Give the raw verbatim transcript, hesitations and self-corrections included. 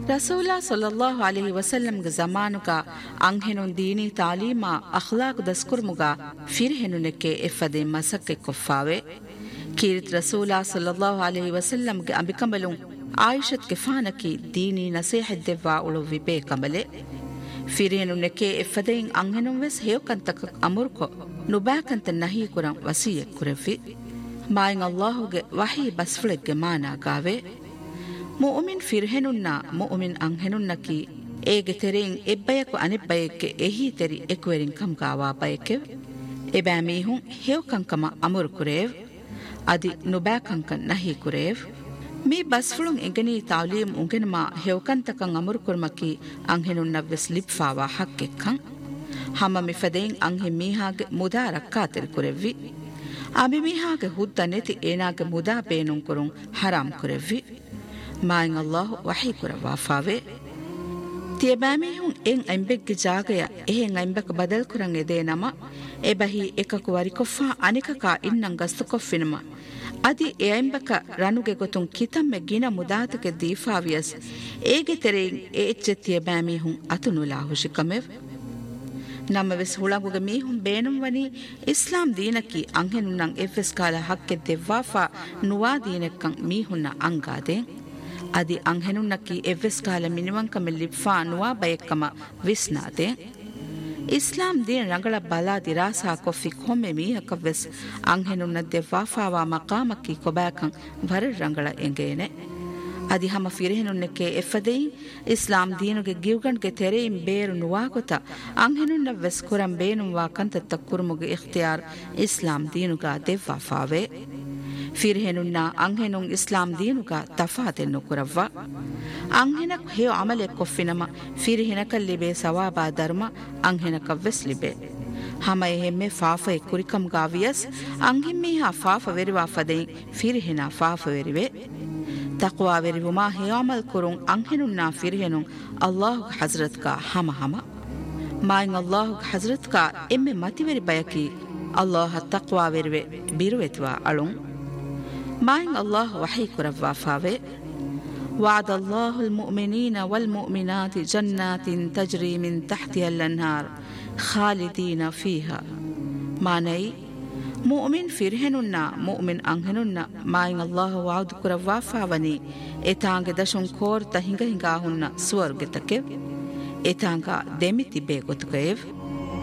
ರಸೂಲಾ ಸಲ್ಲಲ್ಲಾಹು ಅಲೈಹಿ ವಸಲ್ಲಂಗೆ ಜಮಾನುಗ ಅಂಹೆನುನ್ ದೀನಿ ತಾಲೀಮಾ ಅಖ್ಲಾಕ್ ದಸ್ಕುರ್ಮುಗ ಫಿರ್ಹೆನುನೆಕ್ಕೆ ಎಫ್ಫದೆ ಮಸಕ್ಕೆ ಕೊಫ್ಫಾವೆ ಕೀರಿತ್ ರಸೂಲಾ ಸಲ್ಲಲ್ಲಾಹು ಅಲೈಹಿ ವಸಲ್ಲಂಗೆ ಅಂಬಿಕಂಬಲು ಆಯಿಷತ್ ಗೆಫಾನಕಿ ದೀನಿ ನಸೀಹದ್ದೆವ್ವಾ ಉಳುವಿ ಬೇಕಂಬಲೆ ಫಿರ್ಹೆನುನೆಕ್ಕೆ ಎಫ್ಫದೆಯಿನ್ ಅಂಹೆನುನ್ ವೆಸ್ ಹೇವಕಂತಕ ಅಮುರ್ಕೊ ನುಬಾಕಂತ ನಹಿ ಕುರಂ ವಸಿಯಕ್ ಕುರೆವ್ವಿ ಮಾಯಿನ್ ಅಲ್ಲಾಹುಗೆ ವಹಿ ಬಸ್ಫುಳೆಗ್ಗೆ ಮಾನಾಗಾವೆ ಮುಅ್ಮಿನ್ ಫಿರ್ಹೆನುನ್ನ ಮುಅ್ಮಿನ್ ಅಂಹೆನುನ್ನಕಿ ಏಗೆ ತೆರೆಯಿನ್ ಎಬ್ಬಯಕು ಅನಿಬ್ಬಯಕ್ಕೆ ಎಹಿ ತೆರಿ ಎಕ್ವೆರಿನ್ ಕಂಗಾವಾ ಬಯಕೆವ್ ಎಬෑ ಮೀಹುನ್ ಹೇವಕಂಕಮ ಅಮುರು ಕುರೇವ್ ಅದಿ ನುಬಾಕಂಕನ್ ನಹಿ ಕುರೇವ್ ಮೀ ಬಸ್ಫುಳುನ್ ಎಂಗನಿ ತಾಲೀಮ್ ಉಂಗೆನಮ ಹೇವಕಂತಕನ್ ಅಮುರು ಕುರ್ಮಕಿ ಅಂಹೆನುನ್ನವ್ವೆಸ್ ಲಿಪ್ಫಾವಾ ಹಕ್ಕೆಕ್ಕಂ ಹಮ ಮಿಫದೆಯಿನ್ ಅಂಹೆ ಮೀಹಾಗೆ ಮುದಾ ರಕ್ಕಾತೆರಿ ಕುರೆವ್ವಿ ಅಮಿ ಮೀಹಾಗೆ ಹುದ್ದ ನೆತಿ ಏನಾಗೆ ಮುದಾ ಬೇನುನ್ ಕುರುನ್ ಹರಾಮ್ ಕುರೆವ್ವಿ ಮಾಯಿನ್ ಅಲ್ಲಾಹು ವಹಿ ಕುರವಾಫಾವೆ ತಿಯಬಾಮಿಹುನ್ ಎನ್ ಅಂಬೆಗ್ಗೆ ಜಾಗಯ ಎಹೆನ್ ಅಂಬೆಕ ಬದಲ್ ಕುರಂ ಎದೆ ನಮ ಎಬಹಿ ಎಕಕು ವರಿಕೊಫಾ ಅನಿಕಕ ಇನ್ನಂ ಗಸ್ತು ಕೊಫ್ಫಿನಮ ಅದಿ ಎ ಅಂಬೆಕ ರನುಗೆ ಗೊತುಂ ಕಿತಮ್ಮೆ ಗಿನ ಮುದಾತಕೆ ದೀಫಾವಿಯಸ್ ಏಗೆ ತೆರೆಯಿನ್ ಎ ಎಚ್ಚೆ ತಿಯಬಾಮಿಹುನ್ ಅತುನುಲಾ ಹುಶಿಕಮೆವ್ ನಮ್ಮ ವೆಸ್ ಹುಳಗುಗೆ ಮೀಹುನ್ ಬೇನುಂ ವನಿ ಇಸ್ಲಾಂ ದೀನಕಿ ಅಂಹೆನುನ್ನಂ ಎಫ್ಎಸ್ ಕಾಲ ಹಕ್ಕೆ ದೆವ್ವಾಫಾ ನುವಾ ದೀನೆಕ್ಕಂ ಮೀಹುನ್ನ ಅಂಗಾದೆ ಅದಿ ಅಂಹೆನುನ್ನಕಿ ಎವ್ವೆಸ್ ಕಾಲ ಮಿನಿವಂಕಮ ಲಿಫ್ಫಾ ನುವಾ ಬಯಕ್ಕಮ ವಿಸ್ನಾದೆ ಇಸ್ಲಾಂ ದೀನ ರಂಗಳ ಬಲಾ ದಿರಾಸಾ ಕೊಫಿ ಕೊಮ್ಮೆ ಮೀಹಕವೆಸ್ ಅಂಹೆನುನ್ನ ದೆವ್ವಾಫಾವಾ ಮಕಾಮಕ್ಕಿ ಕೊಬಾಕಂ ವರ ರಂಗಳ ಎಂಗೇನೆ ಅದಿ ಹಮ ಫಿರೆಹೆನುನ್ನಕ್ಕೆ ಎಫ್ಫದೆಯಿ ಇಸ್ಲಾಂ ದೀನುಗೆ ಗಿವ್ಗಣ್ಗೆ ತೆರೆಯಿಂ ಬೇರು ನುವಾಗೊತ ಅಂಹೆನುನ್ನ ವೆಸ್ ಕುರಂ ಬೇನುವಾ ಕಂತತ್ತ ಕುರುಮುಗೆ ಇಖ್ತಿಯಾರ್ ಇಸ್ಲಾಂ ದೀನುಗ ದೆವ್ವಾಫಾವೆ ಫಿರ್ಹೆನುನ್ನ ಅಂಹೆನುನ್ ಇಸ್ಲಾಂ ದೀನುಗ ತಫಾತೆನ್ನು ಕುರವ್ವ ಅಂಹೆನಕ್ ಹೇ ಅಮಲೆ ಕೊಫ್ಫಿನಮ ಫಿರ್ಹೆನಕಲ್ಲಿಬೆ ಸವಾಬಾ ಧರ್ಮ ಅಂಹೆನಕವ್ವೆಸ್ ಲಿಬೆ ಹಮ ಎಹೆಮ್ಮೆ ಫಾಫೆ ಕುರಿಕಂ ಗಾವಿಯಸ್ ಅಂಹಿಮ್ಮೀಹಾ ಫಾಫ ವೆರಿವಾ ಫದೆಯಿನ್ ಫಿರ್ಹೆನ ಫಾಫ ವೆರಿವೆ ತಕ್ವಾ ವೆರಿವುಮಾ ಹೇ ಅಮಲ್ ಕುರುನ್ ಅಂಹೆನುನ್ನ ಫಿರ್ಹೆನುನ್ ಅಲ್ಲಾಹು ಹಜ್ರತ್ಕ ಹಮ ಹಮ ಮಾಯಿನ್ ಅಲ್ಲಾಹು ಹಜ್ರತ್ಕ ಎಮ್ಮೆ ಮತಿವೆರಿ ಬಯಕಿ ಅಲ್ಲಾಹ ತಕ್ವಾ ವೆರಿವೆ ಬಿರುವೆತ್ವಾ ಅಳುಂ ಮಾಯಿನ್ ಅಲ್ಲಾಹ್ ವಹಿ ಕುರವ್ವಾಫಾವೆ وعد الله المؤمنين والمؤمنات جنات تجري من تحتها الأنهار خالدين فيها معنی مؤمن فرهننا مؤمن انهننا ಮಾಯಿನ್ ಅಲ್ಲಾಹ್ ವಾದ್ ಕುರವ್ವಾಫಾವನಿ ಎತಾಂಗೆ ದಶುನ್ ಕೋರ್ ತಹಿಂಗ ಹಿಂಗಾಹುನ್ನ ಸ್ವರ್ಗತಕೆ ಎತಾಂಗ ದೆಮಿತಿ ಬೇಗೊತುಕೇವ್